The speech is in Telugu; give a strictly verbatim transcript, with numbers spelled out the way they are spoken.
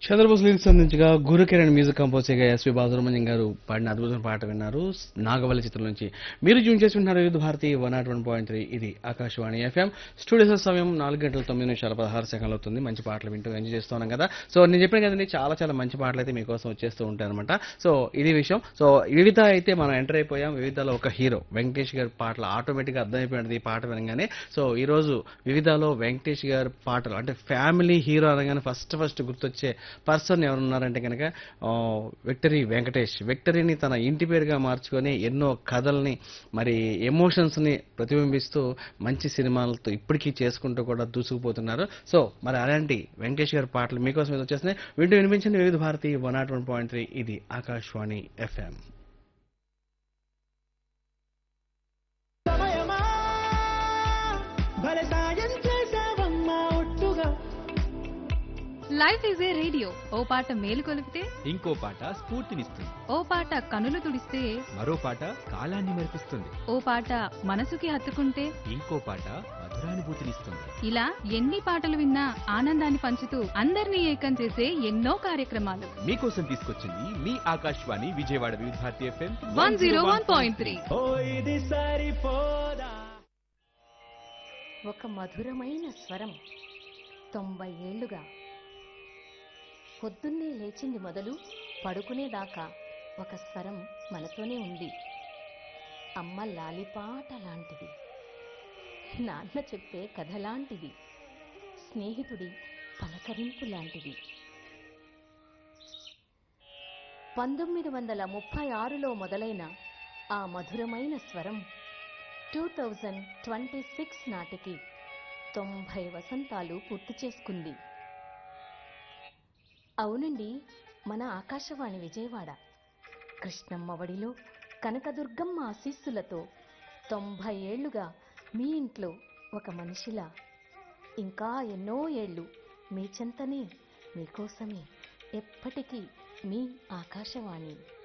చంద్రబోస్ లిరిక్స్ అందించగా గురుకిరణ్ మ్యూజిక్ కంపోజ్ చేయగా ఎస్వి బాలసుబ్రహ్మణ్యం గారు పాడిన అద్భుతమైన పాట విన్నారు నాగవల్లి చిత్రం నుంచి. మీరు జూన్ చేసి ఉంటున్నారు వివిధ Bharati one not one point three ఇది ఆకాశవాణి ఎఫ్ఎం. స్టూడియో సమయం నాలుగు గంటల తొమ్మిది నిమిషాల పదహారు సెకండ్లు అవుతుంది. మంచి పాటలు వింటూ ఎంజాయ్ చేస్తూ ఉన్నాం కదా. సో నేను చెప్పాను కదండి, చాలా చాలా మంచి పాటలు అయితే మీకోసం వచ్చేస్తూ ఉంటాయి అనమాట. సో ఇది విషయం. సో వివిధ అయితే మనం ఎంటర్ అయిపోయాం. వివిధలో ఒక హీరో వెంకటేష్ గారి పాటలు ఆటోమేటిక్గా అర్థమైపోయినది ఈ పాట వినగానే. సో ఈ రోజు వివిధలో వెంకటేష్ గారి పాటలు అంటే ఫ్యామిలీ హీరో అనగానే ఫస్ట్ ఫస్ట్ గుర్తొచ్చే పర్సన్ ఎవరున్నారంటే కనుక విక్టరీ వెంకటేష్. విక్టరీని తన ఇంటి పేరుగా మార్చుకొని ఎన్నో కథల్ని మరి ఎమోషన్స్ని ప్రతిబింబిస్తూ మంచి సినిమాలతో ఇప్పటికీ చేసుకుంటూ కూడా దూసుకుపోతున్నారు. సో మరి అలాంటి వెంకటేష్ గారి పాటలు మీకోసం ఇది వచ్చేస్తున్నాయి. వింటూ వినిపించండి వివిధ Bharati one not one point three ఇది ఆకాశవాణి ఎఫ్ఎం. సమయమా భలే సాయం చేసావమ్మా ఒట్టుగా. Life is a radio. ఓ పాట మేలు కొలిపితే ఇంకో పాట స్ఫూర్తినిస్తుంది. ఓ పాట కనులు తుడిస్తే మరో పాట కాలాన్ని మరిపిస్తుంది. ఓ పాట మనసుకి హత్తుకుంటే ఇంకో పాట మధురానుభూతినిస్తుంది. ఇలా ఎన్ని పాటలు విన్నా ఆనందాన్ని పంచుతూ అందరినీ ఏకం చేసే ఎన్నో కార్యక్రమాలు మీకోసం తీసుకొచ్చింది మీ ఆకాశవాణి విజయవాడ వివిధ Bharati FM one zero one point three. ఓ ఇది సరిపోదా. ఒక మధురమైన స్వరం తొంభై ఏళ్లుగా పొద్దున్నే లేచింది మొదలు పడుకునేదాకా ఒక స్వరం మనతోనే ఉంది. అమ్మ లాలిపాట లాంటిది, నాన్న చెప్పే కథ లాంటిది, స్నేహితుడి పలకరింపు లాంటిది. పంతొమ్మిది వందల ముప్పై ఆరులో మొదలైన ఆ మధురమైన స్వరం టూ థౌజండ్ ట్వంటీ సిక్స్ నాటికి తొంభై వసంతాలు పూర్తి చేసుకుంది. అవునండి, మన ఆకాశవాణి విజయవాడ కృష్ణమ్మ వడిలో కనకదుర్గమ్మ ఆశీస్సులతో తొంభై ఏళ్లుగా మీ ఇంట్లో ఒక మనిషిలా ఇంకా ఎన్నో ఏళ్ళు మీ చెంతనే, మీకోసమే, ఎప్పటికీ మీ ఆకాశవాణి.